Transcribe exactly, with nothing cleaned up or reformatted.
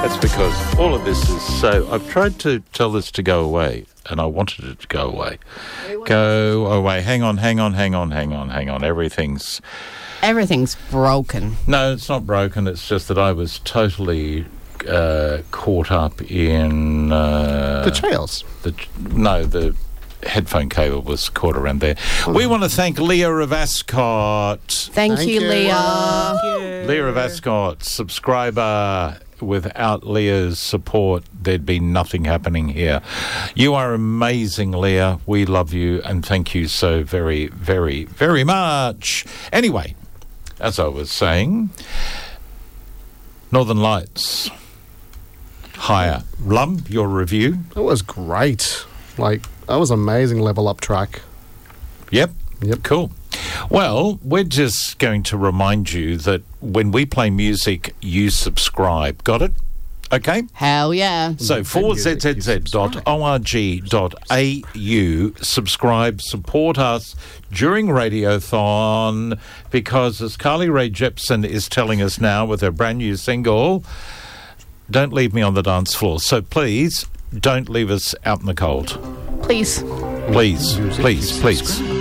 That's because all of this is so... I've tried to tell this to go away, and I wanted it to go away. Go away. Hang on, hang on, hang on, hang on, hang on. Everything's... Everything's broken. No, it's not broken. It's just that I was totally uh, caught up in... Uh, the trails. The, no, the... headphone cable was caught around there. We want to thank Leah of Ascot. Thank, Thank you, you. Leah. Thank you. Leah of Ascot, subscriber. Without Leah's support, there'd be nothing happening here. You are amazing, Leah. We love you and thank you so very, very, very much. Anyway, as I was saying, Northern Lights. Higher. Lum, your review? It was great. Like, that was amazing level up track. Yep. Yep. Cool. Well, we're just going to remind you that when we play music, you subscribe. Got it? Okay? Hell yeah. So four z z z dot org dot a u, subscribe, support us during Radiothon, because as Carly Rae Jepsen is telling us now with her brand new single, don't leave me on the dance floor. So please, don't leave us out in the cold. Please. Please, please, please.